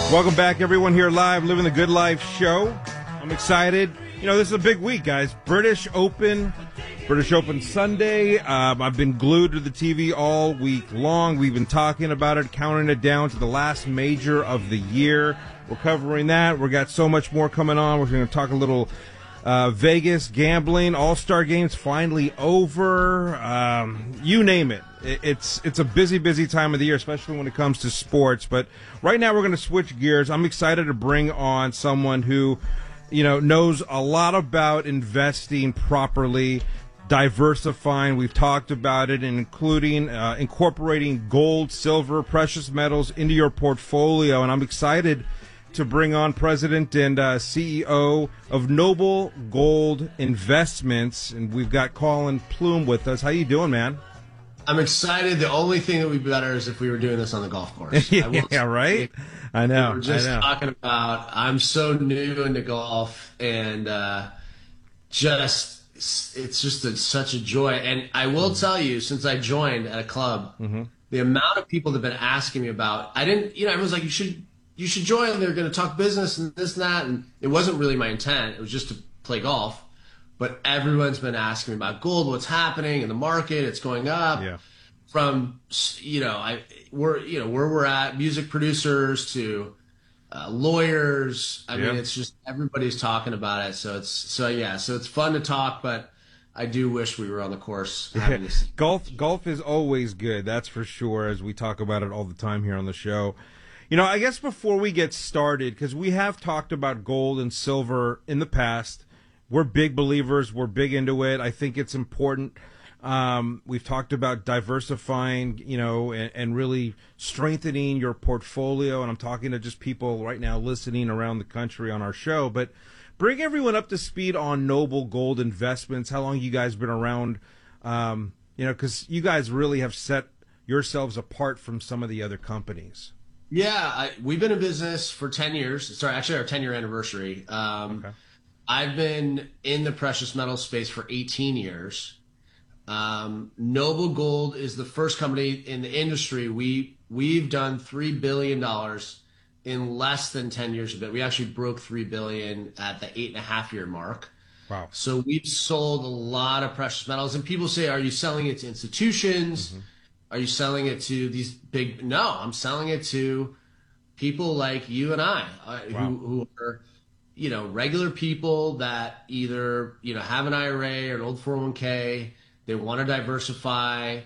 Welcome back, everyone, here live, Living the Good Life show. I'm excited. You know, this is a big week, guys. British Open Sunday. I've been glued to the TV all week long. We've been talking about it, counting it down to the last major of the year. We're covering that. We've got so much more coming on. We're going to talk a little Vegas gambling. All-Star games finally over. You name it. It's a busy time of the year, especially when it comes to sports. But right now we're going to switch gears. I'm excited to bring on someone who, you know, knows a lot about investing properly, diversifying. We've talked about it, including incorporating gold, silver, precious metals into your portfolio. And I'm excited to bring on President and CEO of Noble Gold Investments. And we've got Colin Plume with us. How you doing, man? I'm excited. The only thing that would be better is if we were doing this on the golf course. Yeah, right? I know. We were just talking about, I'm so new into golf, and it's just such a joy. And I will tell you, since I joined at a club, the amount of people that have been asking me about, everyone's like, you should join. They're going to talk business and this and that. And it wasn't really my intent. It was just to play golf. But everyone's been asking me about gold, what's happening in the market. It's going up. Yeah. From where we're at, music producers to lawyers. I mean, it's just everybody's talking about it. So it's fun to talk, but I do wish we were on the course having this. Golf is always good, that's for sure, as we talk about it all the time here on the show. You know, I guess before we get started, because we have talked about gold and silver in the past. We're big believers. We're big into it. I think it's important. We've talked about diversifying, you know, and really strengthening your portfolio. And I'm talking to just people right now listening around the country on our show. But bring everyone up to speed on Noble Gold Investments, how long you guys been around, because you guys really have set yourselves apart from some of the other companies. Yeah, we've been in business for 10 years. Sorry, actually our 10-year anniversary. Okay. I've been in the precious metal space for 18 years. Noble Gold is the first company in the industry. We've done $3 billion in less than 10 years of it. We actually broke $3 billion at the 8.5-year mark. Wow. So we've sold a lot of precious metals. And people say, are you selling it to institutions? Mm-hmm. Are you selling it to these big? No, I'm selling it to people like you and I, who are, regular people that either, have an IRA or an old 401k. They want to diversify,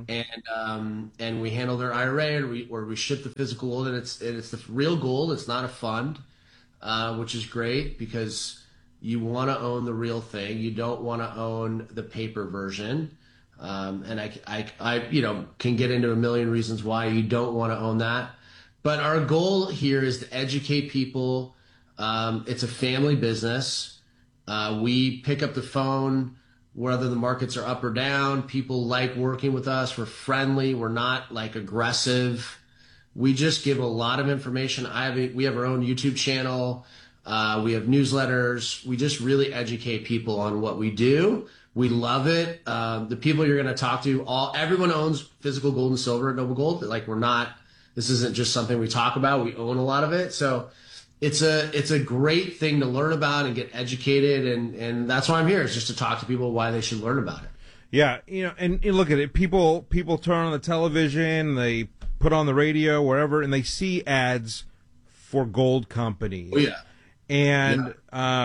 and we handle their IRA, or we ship the physical gold, and it's the real gold. It's not a fund, which is great because you want to own the real thing. You don't want to own the paper version. And I can get into a million reasons why you don't want to own that. But our goal here is to educate people. It's a family business. We pick up the phone whether the markets are up or down. People like working with us. We're friendly. We're not like aggressive. We just give a lot of information. We have our own YouTube channel. We have newsletters. We just really educate people on what we do. We love it. The people you're going to talk to, everyone owns physical gold and silver at Noble Gold. This isn't just something we talk about. We own a lot of it. So it's a great thing to learn about and get educated. And that's why I'm here, is just to talk to people why they should learn about it. Yeah. And look at it. People turn on the television, they put on the radio, wherever, and they see ads for gold companies. Oh, yeah. And,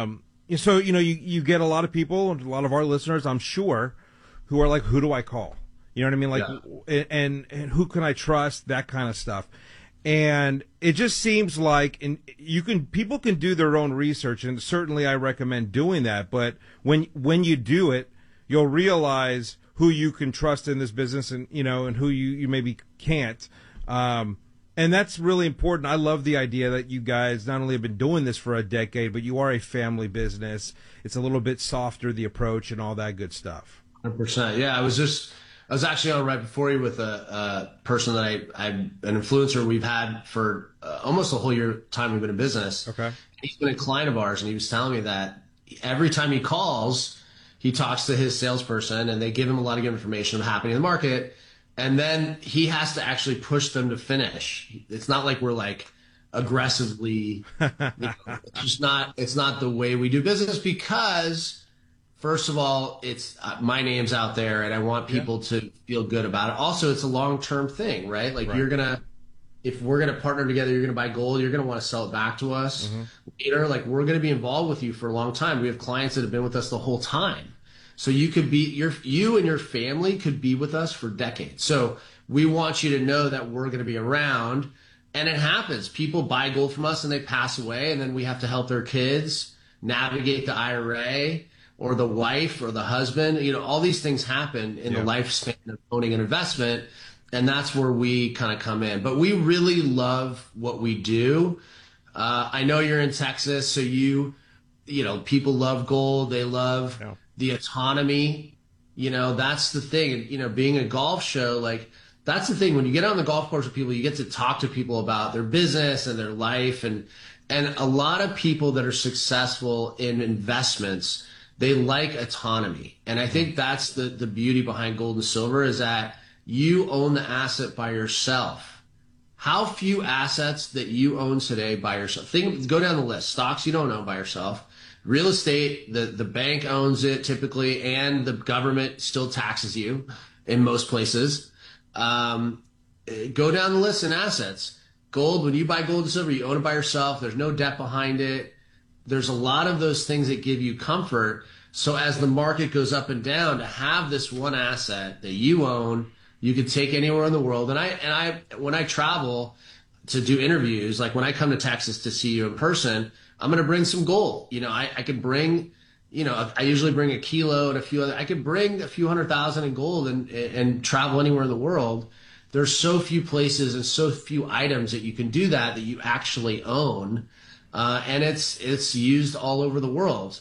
so, you get a lot of people, a lot of our listeners, I'm sure, who are like, who do I call? You know what I mean? Like, and who can I trust? That kind of stuff. And it just seems like, people can do their own research, and certainly I recommend doing that. But when you do it, you'll realize who you can trust in this business, and and who you maybe can't. And that's really important. I love the idea that you guys not only have been doing this for a decade, but you are a family business. It's a little bit softer, the approach and all that good stuff. 100%. Yeah, I was actually on right before you with a person that I'm an influencer we've had for almost the whole year time we've been in business. Okay. He's been a client of ours, and he was telling me that every time he calls, he talks to his salesperson, and they give him a lot of good information happening in the market. And then he has to actually push them to finish. It's not like we're like, aggressively. It's not the way we do business because, first of all, it's my name's out there and I want people to feel good about it. Also, it's a long-term thing, right? Like if we're going to partner together, you're going to buy gold, you're going to want to sell it back to us later. Like we're going to be involved with you for a long time. We have clients that have been with us the whole time. So you and your family could be with us for decades. So we want you to know that we're going to be around. And it happens. People buy gold from us and they pass away, and then we have to help their kids navigate the IRA or the wife or the husband. You know, all these things happen in the lifespan of owning an investment, and that's where we kind of come in. But we really love what we do. I know you're in Texas, so you know, people love gold. They love the autonomy. You know, that's the thing. And, you know, being a golf show, like, that's the thing. When you get on the golf course with people, you get to talk to people about their business and their life. And a lot of people that are successful in investments, they like autonomy. And I think that's the beauty behind gold and silver, is that you own the asset by yourself. How few assets that you own today by yourself? Go down the list. Stocks you don't own by yourself. Real estate, the bank owns it typically, and the government still taxes you in most places. Go down the list in assets. Gold, when you buy gold and silver, you own it by yourself. There's no debt behind it. There's a lot of those things that give you comfort. So as the market goes up and down, to have this one asset that you own, you can take anywhere in the world. And I when I travel to do interviews, like when I come to Texas to see you in person, I'm going to bring some gold. You know, I could bring, you know, I usually bring a kilo and a few other. I could bring a few $100,000 in gold and travel anywhere in the world. There's so few places and so few items that you can do that you actually own, and it's used all over the world.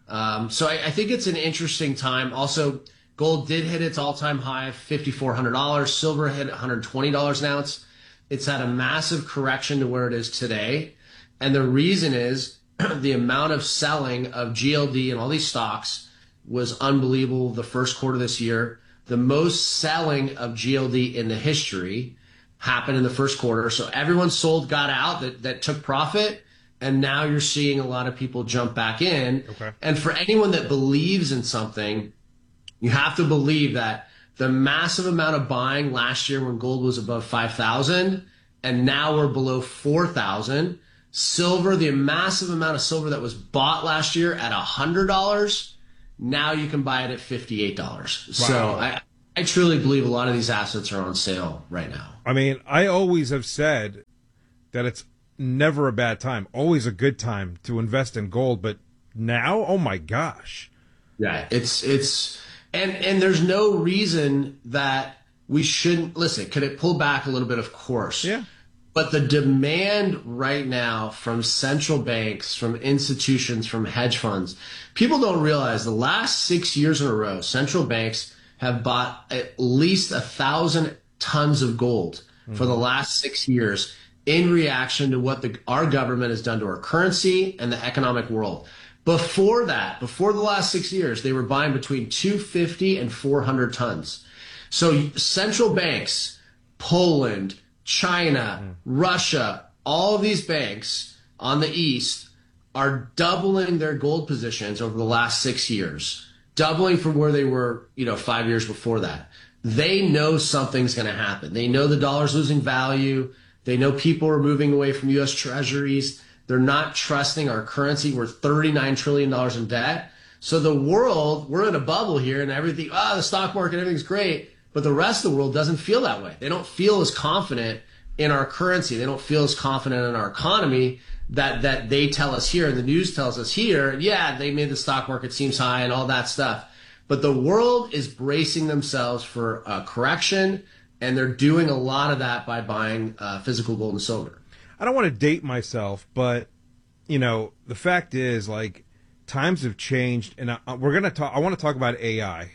So I think it's an interesting time. Also, gold did hit its all-time high of $5,400. Silver hit $120 an ounce. It's had a massive correction to where it is today, and the reason is the amount of selling of GLD and all these stocks was unbelievable the first quarter of this year. The most selling of GLD in the history happened in the first quarter. So everyone sold, got out, that took profit, and now you're seeing a lot of people jump back in. Okay. And for anyone that believes in something, you have to believe that the massive amount of buying last year when gold was above 5,000 and now we're below 4,000. Silver, the massive amount of silver that was bought last year at $100, now you can buy it at $58. Wow. So I truly believe a lot of these assets are on sale right now. I mean, I always have said that it's never a bad time, always a good time to invest in gold, but now, oh my gosh. Yeah, it's and there's no reason that we shouldn't listen. Could it pull back a little bit? Of course. Yeah. But the demand right now from central banks, from institutions, from hedge funds, people don't realize the last 6 years in a row, central banks have bought at least 1,000 tons of gold for the last 6 years in reaction to what our government has done to our currency and the economic world. Before that, before the last 6 years, they were buying between 250 and 400 tons. So central banks, Poland, China, Russia, all of these banks on the East are doubling their gold positions over the last 6 years, doubling from where they were, 5 years before that. They know something's going to happen. They know the dollar's losing value. They know people are moving away from U.S. treasuries. They're not trusting our currency. We're $39 trillion in debt. So the world, we're in a bubble here and everything, the stock market, everything's great. But the rest of the world doesn't feel that way. They don't feel as confident in our currency. They don't feel as confident in our economy that they tell us here and the news tells us here. And yeah, they made the stock market seems high and all that stuff. But the world is bracing themselves for a correction, and they're doing a lot of that by buying physical gold and silver. I don't want to date myself, but, the fact is, like, times have changed, and we're going to talk. I want to talk about AI.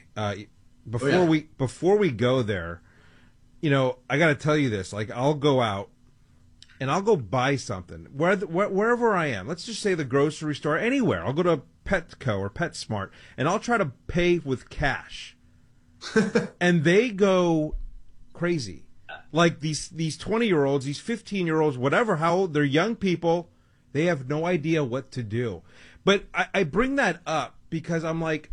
Before we go there, I got to tell you this. Like, I'll go out and I'll go buy something wherever I am. Let's just say the grocery store, anywhere. I'll go to Petco or PetSmart and I'll try to pay with cash, and they go crazy. Like these 20-year-olds, these 15-year-olds, whatever, how old, they're young people, they have no idea what to do. But I bring that up because I'm like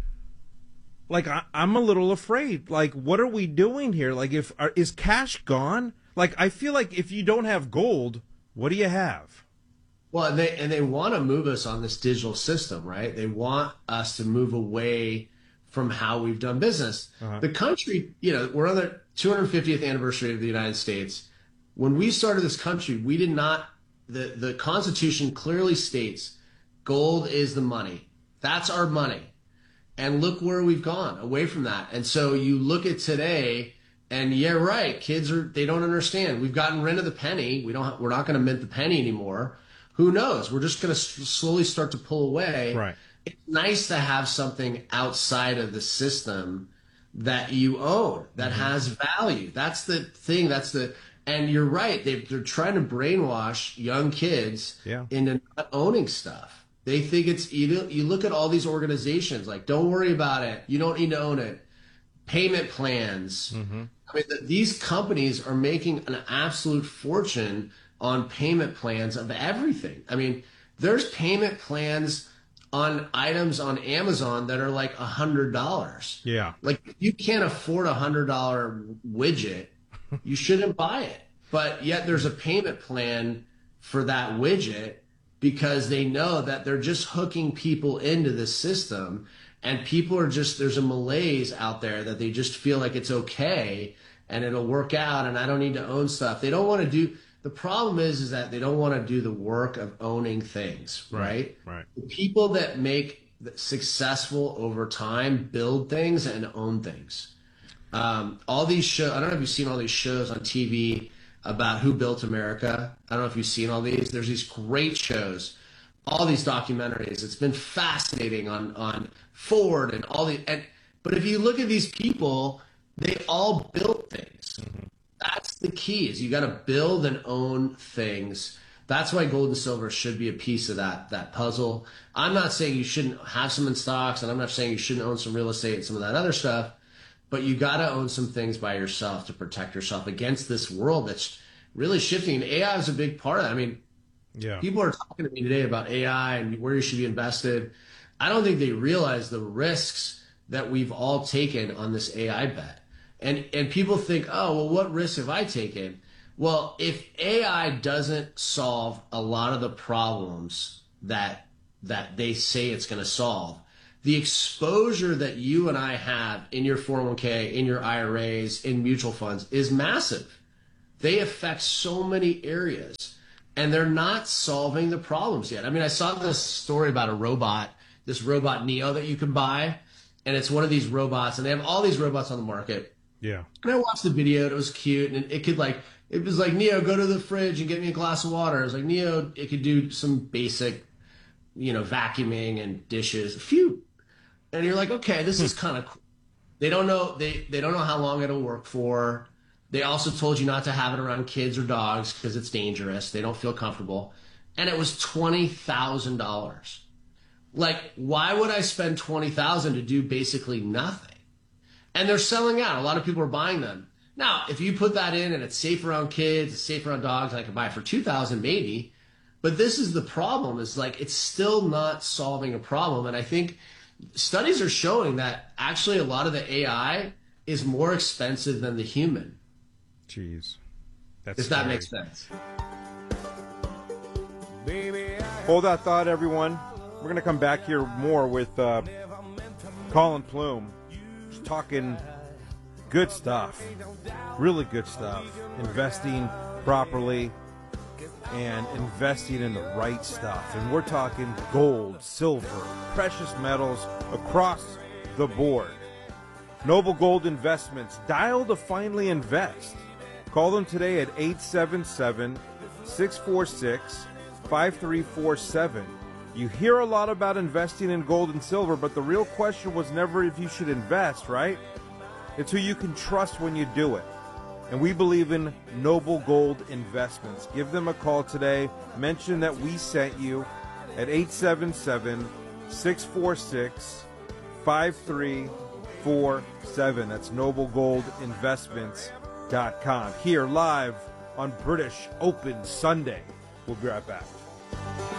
I'm a little afraid. Like, what are we doing here? Like, is cash gone? Like, I feel like if you don't have gold, what do you have? Well, they want to move us on this digital system, right? They want us to move away from how we've done business. The country, we're on the 250th anniversary of the United States. When we started this country, we did not, the Constitution clearly states gold is the money. That's our money. And look where we've gone away from that. And so you look at today and yeah, right. Kids they don't understand. We've gotten rid of the penny. We're not going to mint the penny anymore. Who knows? We're just going to slowly start to pull away. Right. It's nice to have something outside of the system that you own that has value. That's the thing. And you're right. They're trying to brainwash young kids into not owning stuff. They think it's, you look at all these organizations like, don't worry about it. You don't need to own it. Payment plans. I mean, these companies are making an absolute fortune on payment plans of everything. I mean, there's payment plans on items on Amazon that are like $100. Yeah. Like, you can't afford $100 widget, you shouldn't buy it. But yet there's a payment plan for that widget because they know that they're just hooking people into the system, and people are just, there's a malaise out there that they just feel like it's okay and it'll work out and I don't need to own stuff. They don't want to do, the problem is that they don't want to do the work of owning things, right? Right. The people that make successful over time build things and own things. All these shows, I don't know if you've seen all these shows on TV about who built America. I don't know if you've seen all these. There's these great shows, all these documentaries. It's been fascinating on Ford and all the, but if you look at these people, they all built things. That's the key, is you got to build and own things. That's why gold and silver should be a piece of that puzzle. I'm not saying you shouldn't have some in stocks, and I'm not saying you shouldn't own some real estate and some of that other stuff, but you got to own some things by yourself to protect yourself against this world that's really shifting. And AI is a big part of that. I mean, people are talking to me today about AI and where you should be invested. I don't think they realize the risks that we've all taken on this AI bet. And people think, oh, well, what risks have I taken? Well, if AI doesn't solve a lot of the problems that they say it's going to solve, the exposure that you and I have in your 401k, in your IRAs, in mutual funds is massive. They affect so many areas, and they're not solving the problems yet. I mean, I saw this story about a robot, this robot Neo that you can buy, and it's one of these robots, and they have all these robots on the market. Yeah. And I watched the video, and it was cute, and it was like, Neo, go to the fridge and get me a glass of water. It was like, Neo, it could do some basic, vacuuming and dishes, a few. And you're like, okay, this is kind of cool. They don't know how long it'll work for. They also told you not to have it around kids or dogs because it's dangerous. They don't feel comfortable. And it was $20,000. Like, why would I spend $20,000 to do basically nothing? And they're selling out. A lot of people are buying them. Now, if you put that in and it's safe around kids, it's safe around dogs, I could buy it for $2,000 maybe. But this is the problem, is like, it's still not solving a problem. And I think studies are showing that actually a lot of the AI is more expensive than the human. Jeez. If that makes sense. Hold that thought, everyone. We're going to come back here more with Colin Plume. Just talking good stuff. Really good stuff. Investing properly and investing in the right stuff. And we're talking gold, silver, precious metals across the board. Noble Gold Investments. Dial to finally invest. Call them today at 877-646-5347. You hear a lot about investing in gold and silver, but the real question was never if you should invest, right? It's who you can trust when you do it. And we believe in Noble Gold Investments. Give them a call today. Mention that we sent you at 877-646-5347. That's Noble Gold Investments. here live on British Open Sunday. We'll be right back.